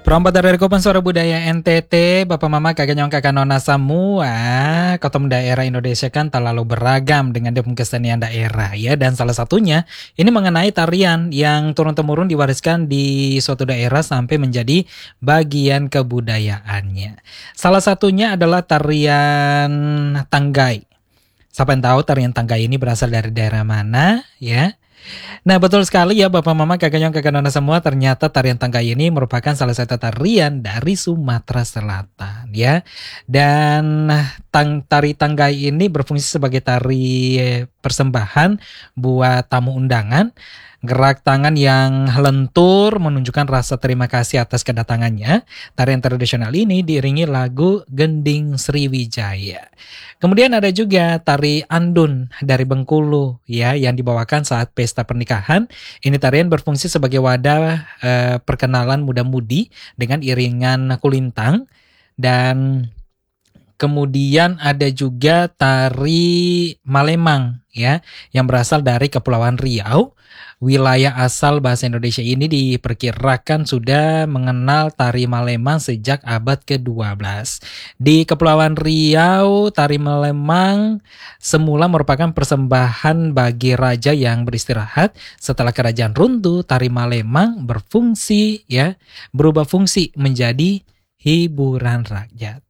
Perompat dari Kopan Suara Budaya NTT, Bapak Mama, Kakak Nyong, Kakak Nona semua. Kotom daerah Indonesia kan terlalu beragam dengan demi kesenian daerah ya. Dan salah satunya ini mengenai tarian yang turun-temurun diwariskan di suatu daerah sampai menjadi bagian kebudayaannya. Salah satunya adalah tarian Tanggai. Siapa yang tahu tarian Tanggai ini berasal dari daerah mana ya? Nah, betul sekali ya Bapak Mama, Kakak Nyong, Kakak Nona semua, ternyata tarian Tanggai ini merupakan salah satu tarian dari Sumatera Selatan ya. Dan tari Tanggai ini berfungsi sebagai tari persembahan buat tamu undangan. Gerak tangan yang lentur menunjukkan rasa terima kasih atas kedatangannya. Tarian tradisional ini diiringi lagu Gending Sriwijaya. Kemudian ada juga tari Andun dari Bengkulu ya yang dibawakan saat pesta pernikahan. Ini tarian berfungsi sebagai wadah perkenalan muda-mudi dengan iringan kulintang. Dan kemudian ada juga tari Malemang ya yang berasal dari Kepulauan Riau. Wilayah asal bahasa Indonesia ini diperkirakan sudah mengenal tari Malemang sejak abad ke-12. Di Kepulauan Riau, tari Malemang semula merupakan persembahan bagi raja yang beristirahat. Setelah kerajaan runtuh, tari Malemang berubah fungsi menjadi hiburan rakyat.